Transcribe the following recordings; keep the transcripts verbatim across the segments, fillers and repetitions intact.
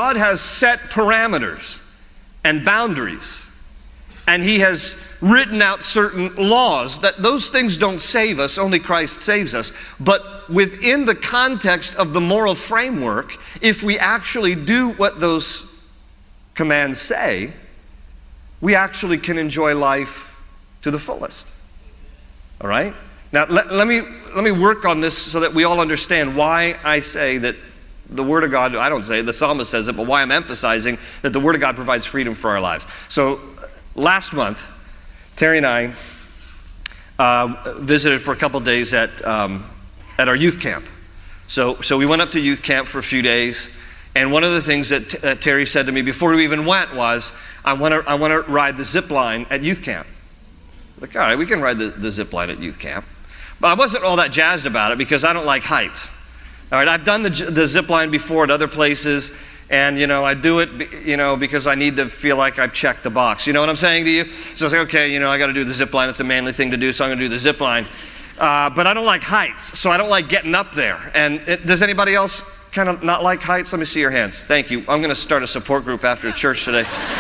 God has set parameters and boundaries, and he has written out certain laws, that those things don't save us, only Christ saves us. But within the context of the moral framework, if we actually do what those commands say, we actually can enjoy life to the fullest. All right? Now, let, let me let me work on this so that we all understand why I say that the Word of God, I don't say it, the psalmist says it, but why I'm emphasizing that the Word of God provides freedom for our lives. So, last month, Terry and I uh, visited for a couple days at um, at our youth camp. So, so we went up to youth camp for a few days, and one of the things that, t- that Terry said to me before we even went was, I want to I want to ride the zip line at youth camp. Like, all right, we can ride the, the zip line at youth camp. But I wasn't all that jazzed about it because I don't like heights. All right, I've done the, the zip line before at other places, and, you know, I do it, you know, because I need to feel like I've checked the box. You know what I'm saying to you? So I say, okay, you know, I got to do the zip line. It's a manly thing to do, so I'm going to do the zip line. Uh, but I don't like heights, so I don't like getting up there. And it, does anybody else kind of not like heights? Let me see your hands. Thank you. I'm going to start a support group after church today.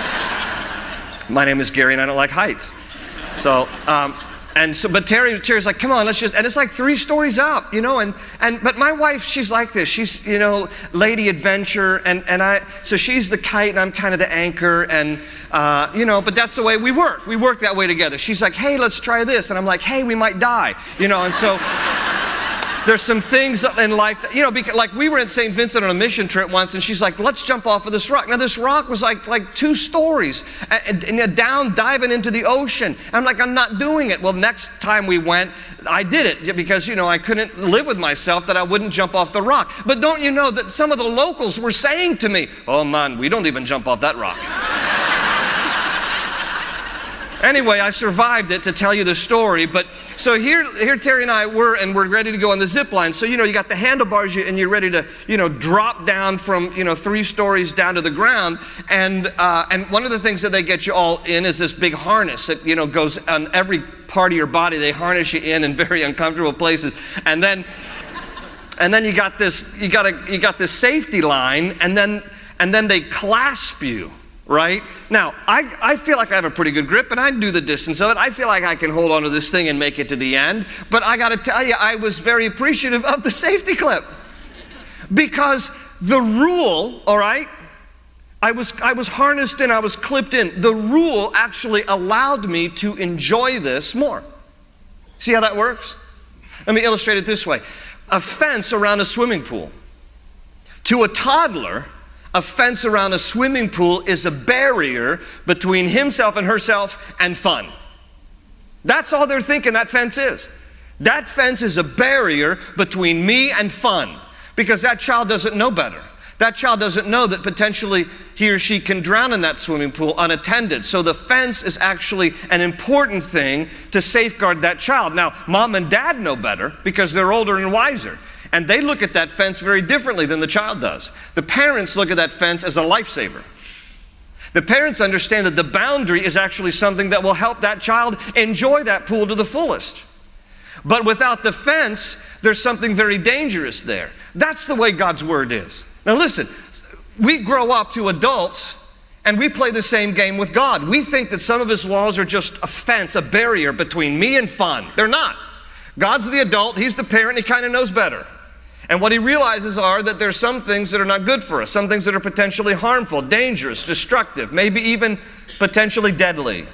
My name is Gary, and I don't like heights. So, um, and so, but Terry, Terry's like, come on, let's just, and it's like three stories up, you know, and, and, but my wife, she's like this, she's, you know, lady adventure, and, and I, so she's the kite, and I'm kind of the anchor, and, uh, you know, but that's the way we work, we work that way together. She's like, hey, let's try this, and I'm like, hey, we might die, you know, and so, there's some things in life that, you know, because, like we were in Saint Vincent on a mission trip once, and she's like, let's jump off of this rock. Now, this rock was like like two stories, and, and down, diving into the ocean. I'm like, I'm not doing it. Well, next time we went, I did it, because, you know, I couldn't live with myself that I wouldn't jump off the rock. But don't you know that some of the locals were saying to me, oh, man, we don't even jump off that rock. Anyway, I survived it to tell you the story. But so here, here Terry and I were, and we're ready to go on the zip line. So, you know, you got the handlebars, and you're ready to, you know, drop down from, you know, three stories down to the ground. And uh, and one of the things that they get you all in is this big harness that, you know, goes on every part of your body. They harness you in in very uncomfortable places. And then, and then you got this, you got a, you got this safety line, and then and then they clasp you. Right? Now, I, I feel like I have a pretty good grip, and I do the distance of it. I feel like I can hold on to this thing and make it to the end. But I got to tell you, I was very appreciative of the safety clip. Because the rule, all right, I was, I was harnessed in, I was clipped in. The rule actually allowed me to enjoy this more. See how that works? Let me illustrate it this way. A fence around a swimming pool. To a toddler, a fence around a swimming pool is a barrier between himself and herself and fun. That's all they're thinking that fence is. That fence is a barrier between me and fun, because that child doesn't know better. That child doesn't know that potentially he or she can drown in that swimming pool unattended. So the fence is actually an important thing to safeguard that child. Now, mom and dad know better because they're older and wiser. And they look at that fence very differently than the child does. The parents look at that fence as a lifesaver. The parents understand that the boundary is actually something that will help that child enjoy that pool to the fullest. But without the fence, there's something very dangerous there. That's the way God's Word is. Now listen, we grow up to adults, and we play the same game with God. We think that some of His laws are just a fence, a barrier between me and fun. They're not. God's the adult, He's the parent, He kind of knows better. And what He realizes are that there's some things that are not good for us, some things that are potentially harmful, dangerous, destructive, maybe even potentially deadly.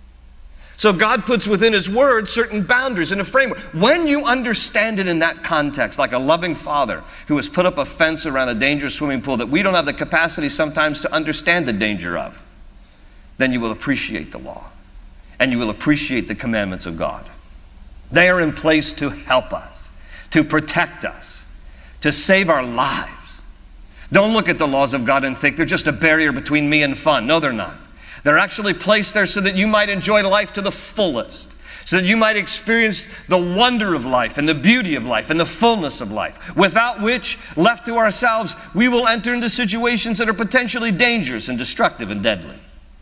So God puts within His Word certain boundaries and a framework. When you understand it in that context, like a loving father who has put up a fence around a dangerous swimming pool that we don't have the capacity sometimes to understand the danger of, then you will appreciate the law, and you will appreciate the commandments of God. They are in place to help us, to protect us, to save our lives. Don't look at the laws of God and think they're just a barrier between me and fun. No, they're not. They're actually placed there so that you might enjoy life to the fullest, so that you might experience the wonder of life and the beauty of life and the fullness of life, without which, left to ourselves, we will enter into situations that are potentially dangerous and destructive and deadly.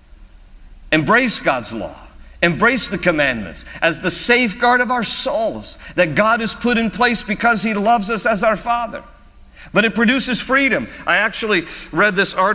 Embrace God's law. Embrace the commandments as the safeguard of our souls that God has put in place because He loves us as our Father. But it produces freedom. I actually read this article